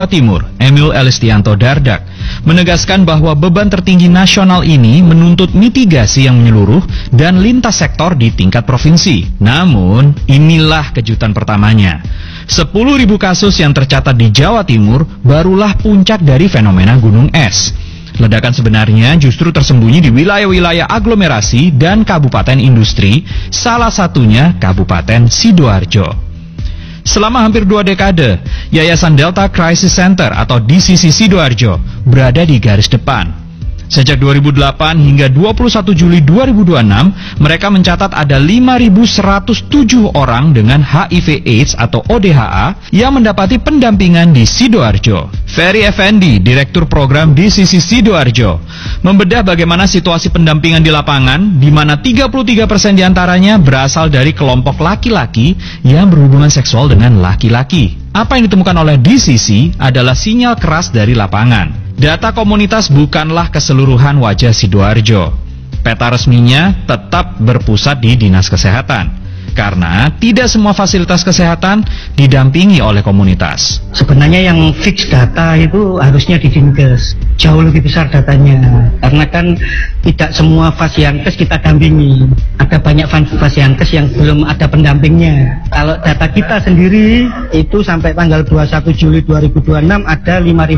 Timur, Emil Elistianto Dardak, menegaskan bahwa beban tertinggi nasional ini menuntut mitigasi yang menyeluruh dan lintas sektor di tingkat provinsi. Namun, inilah kejutan pertamanya. 10.000 kasus yang tercatat di Jawa Timur barulah puncak dari fenomena gunung es. Ledakan sebenarnya justru tersembunyi di wilayah-wilayah aglomerasi dan kabupaten industri, salah satunya Kabupaten Sidoarjo. Selama hampir 2 dekade, Yayasan Delta Crisis Center atau DCC Sidoarjo berada di garis depan. Sejak 2008 hingga 21 Juli 2026, mereka mencatat ada 5.107 orang dengan HIV/AIDS atau ODHA yang mendapati pendampingan di Sidoarjo. Ferry Effendi, Direktur Program DCC Sidoarjo, membedah bagaimana situasi pendampingan di lapangan, di mana 33% diantaranya berasal dari kelompok laki-laki yang berhubungan seksual dengan laki-laki. Apa yang ditemukan oleh DCC adalah sinyal keras dari lapangan. Data komunitas bukanlah keseluruhan wajah Sidoarjo. Peta resminya tetap berpusat di Dinas Kesehatan, karena tidak semua fasilitas kesehatan didampingi oleh komunitas. Sebenarnya yang fix data itu harusnya di Dinkes, jauh lebih besar datanya, karena kan tidak semua fasiankes kita dampingi. Ada banyak fasiankes yang belum ada pendampingnya. Kalau data kita sendiri itu sampai tanggal 21 Juli 2026 ada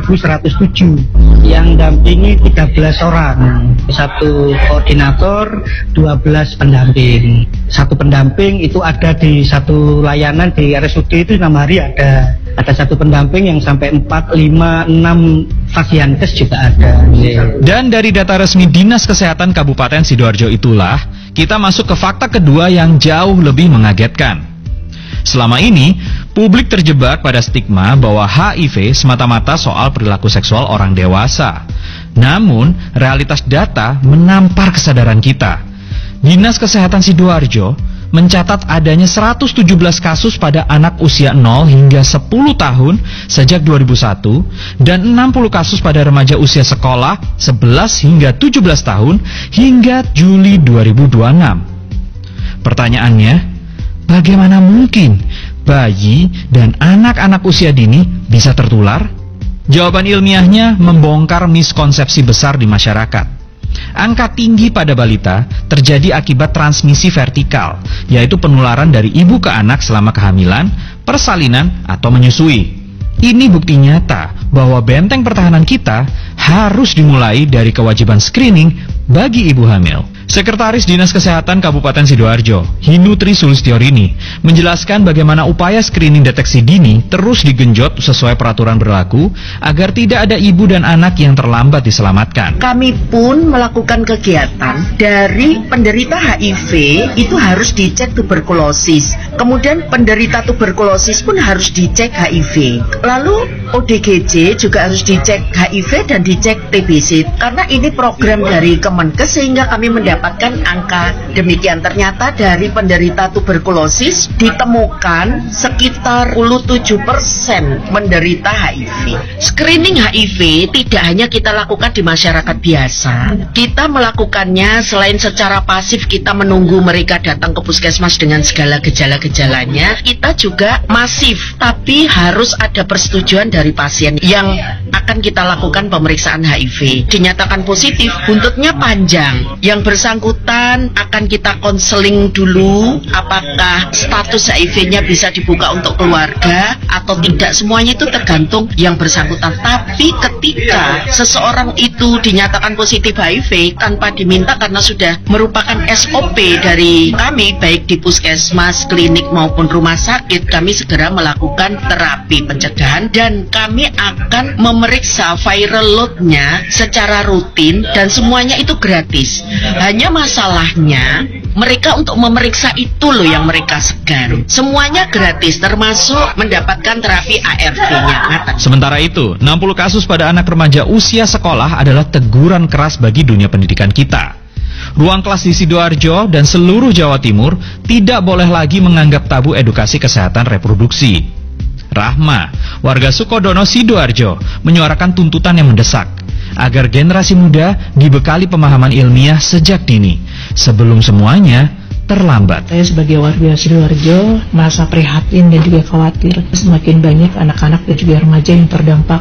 5.107 yang dampingi 13 orang, satu koordinator, 12 pendamping. Satu pendamping itu ada di satu layanan di RSUD itu 6 hari ada satu pendamping yang sampai 4, 5, 6 fasiankes juga ada. Dan dari data resmi Dinas Kesehatan Kabupaten Sidoarjo itulah kita masuk ke fakta kedua yang jauh lebih mengagetkan. Selama ini, publik terjebak pada stigma bahwa HIV semata-mata soal perilaku seksual orang dewasa. Namun, realitas data menampar kesadaran kita. Dinas Kesehatan Sidoarjo mencatat adanya 117 kasus pada anak usia 0 hingga 10 tahun sejak 2001 dan 60 kasus pada remaja usia sekolah 11 hingga 17 tahun hingga Juli 2026. Pertanyaannya, bagaimana mungkin bayi dan anak-anak usia dini bisa tertular? Jawaban ilmiahnya membongkar miskonsepsi besar di masyarakat. Angka tinggi pada balita terjadi akibat transmisi vertikal, yaitu penularan dari ibu ke anak selama kehamilan, persalinan, atau menyusui. Ini bukti nyata bahwa benteng pertahanan kita harus dimulai dari kewajiban screening bagi ibu hamil. Sekretaris Dinas Kesehatan Kabupaten Sidoarjo, Hinutri Sulistyorini, menjelaskan bagaimana upaya screening deteksi dini terus digenjot sesuai peraturan berlaku agar tidak ada ibu dan anak yang terlambat diselamatkan. Kami pun melakukan kegiatan dari penderita HIV itu harus dicek tuberkulosis. Kemudian penderita tuberkulosis pun harus dicek HIV. Lalu ODGJ juga harus dicek HIV dan dicek TBC. Karena ini program dari Kemenkes sehingga kami mendapatkan angka demikian. Ternyata dari penderita tuberkulosis ditemukan sekitar 27% menderita HIV. Screening HIV tidak hanya kita lakukan di masyarakat biasa. Kita melakukannya selain secara pasif kita menunggu mereka datang ke puskesmas dengan segala gejala-gejalanya, kita juga masif, tapi harus ada persetujuan dari pasien yang akan kita lakukan pemeriksaan HIV. Dinyatakan positif, buntutnya panjang. Yang bersangkutan akan kita konseling dulu apakah status HIV-nya bisa dibuka untuk keluarga atau tidak. Semuanya itu tergantung yang bersangkutan. Tapi ketika seseorang itu dinyatakan positif HIV tanpa diminta, karena sudah merupakan SOP dari kami baik di puskesmas, klinik maupun rumah sakit, kami segera melakukan terapi pencegahan dan kami akan memeriksa viral load-nya secara rutin dan semuanya itu gratis. Hanya masalahnya mereka untuk memeriksa itu loh yang mereka segan. Semuanya gratis termasuk mendapatkan terapi ARV-nya. Sementara itu, 60 kasus pada anak remaja usia sekolah adalah teguran keras bagi dunia pendidikan kita. Ruang kelas di Sidoarjo dan seluruh Jawa Timur tidak boleh lagi menganggap tabu edukasi kesehatan reproduksi. Rahma, warga Sukodono Sidoarjo, menyuarakan tuntutan yang mendesak agar generasi muda dibekali pemahaman ilmiah sejak dini sebelum semuanya terlambat. Saya sebagai warga Sidoarjo merasa prihatin dan juga khawatir semakin banyak anak-anak dan juga remaja yang terdampak